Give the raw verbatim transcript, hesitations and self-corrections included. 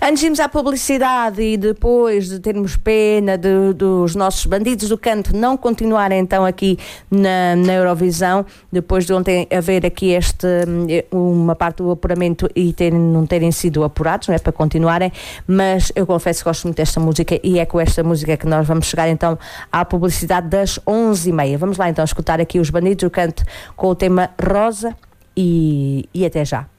Antes de irmos à publicidade e depois de termos pena de, dos nossos bandidos do canto não continuarem então aqui na, na Eurovisão, depois de ontem haver aqui este, uma parte do apuramento e terem, não terem sido apurados, não é, para continuarem, mas eu confesso que gosto muito desta música e é com esta música que nós vamos chegar então à publicidade das onze e meia. Vamos lá então escutar aqui os bandidos do canto com o tema Rosa e, e até já.